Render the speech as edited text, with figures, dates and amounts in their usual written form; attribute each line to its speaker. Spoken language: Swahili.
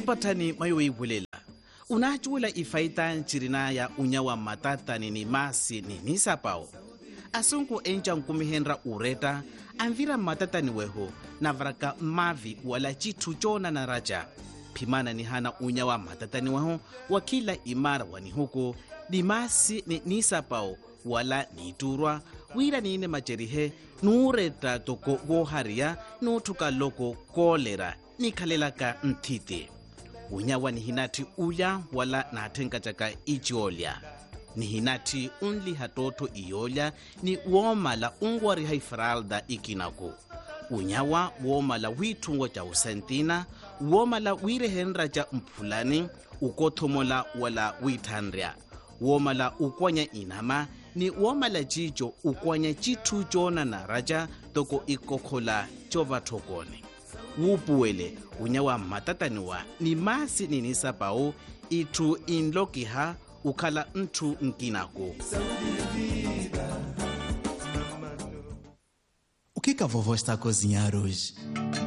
Speaker 1: Mpatani mayo ibulela. Unachula ifaita nchirina ya unyawa matata ni masi ni nisapao. Asunku encha nkumihenra ureta, anvira matata ni weho, na varaka mavi wala chitu chona na raja. Pimana ni hana unyawa matata ni weho, wakila imara wani huko, ni masi ni nisapao, wala ni turwa, wira ni ine macherihe, nureta toko goharia, nutuka loko kolera, ni kalelaka ntite. Unyawa ni hinati uya wala na atenka chaka ichiolya. Ni hinati unli hatoto iolya ni uomala ungwari haifralda ikinako. Unyawa uomala witungo cha usentina, uomala wirehenra cha mpulani, ukotomola wala witandria. Uomala ukwanya inama ni uomala chicho ukwanya chitu chona na raja toko ikokhola chova tokone. Wupuwele unyawa matataniwa ni masi ni nisapao itu inlokiha ukala ntu nkinako.
Speaker 2: O que a vovó está a cozinhar hoje?